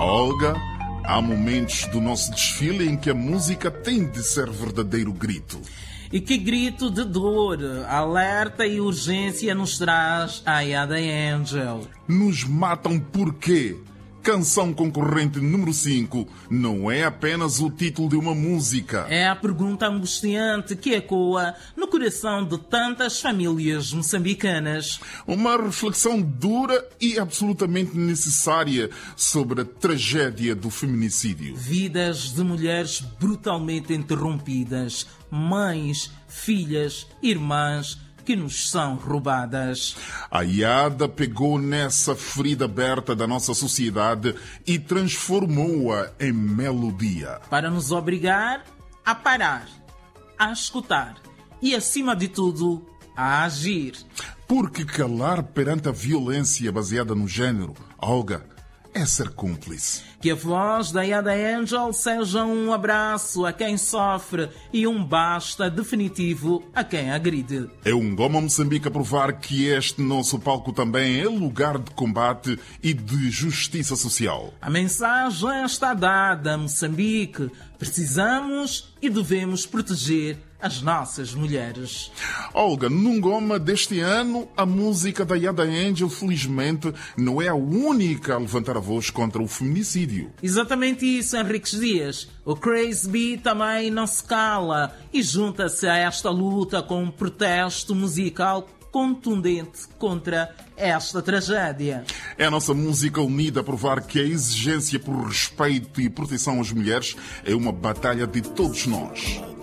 Olga, há momentos do nosso desfile em que a música tem de ser verdadeiro grito. E que grito de dor, alerta e urgência nos traz a Yada Angel. Nos matam por quê? Canção concorrente número 5 não é apenas o título de uma música. É a pergunta angustiante que ecoa no coração de tantas famílias moçambicanas. Uma reflexão dura e absolutamente necessária sobre a tragédia do feminicídio. Vidas de mulheres brutalmente interrompidas, mães, filhas, irmãs, que nos são roubadas. A Yada pegou nessa ferida aberta da nossa sociedade e transformou-a em melodia. Para nos obrigar a parar, a escutar e, acima de tudo, a agir. Porque calar perante a violência baseada no género, Olga, é ser cúmplice. Que a voz da Yada Angel seja um abraço a quem sofre e um basta definitivo a quem agride. É um Goma Moçambique a provar que este nosso palco também é lugar de combate e de justiça social. A mensagem está dada, Moçambique. Precisamos e devemos proteger as nossas mulheres. Olga, num Goma deste ano, a música da Yada Angel, felizmente, não é a única a levantar a voz contra o feminicídio. Exatamente isso, Henriques Dias. O Crazy B também não se cala e junta-se a esta luta com um protesto musical contundente contra esta tragédia. É a nossa música unida a provar que a exigência por respeito e proteção às mulheres é uma batalha de todos nós.